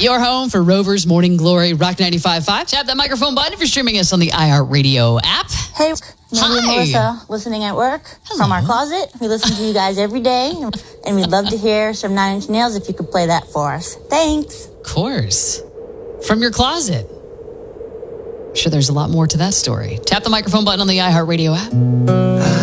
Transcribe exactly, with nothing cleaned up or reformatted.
Your home for Rover's Morning Glory, Rock ninety-five point five. Tap that microphone button if you're streaming us on the iHeartRadio app. Hey, Mandy Hi. and Melissa, listening at work Hello. from our closet. We listen to you guys every day, and we'd love to hear some Nine Inch Nails if you could play that for us. Thanks. Of course. From your closet. I'm sure there's a lot more to that story. Tap the microphone button on the iHeartRadio app.